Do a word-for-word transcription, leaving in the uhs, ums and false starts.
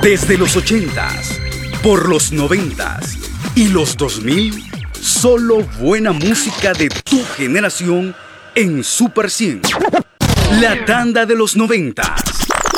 Desde los ochentas, por los noventas y los dos mil, solo buena música de tu generación en Super cien. La tanda de los noventas.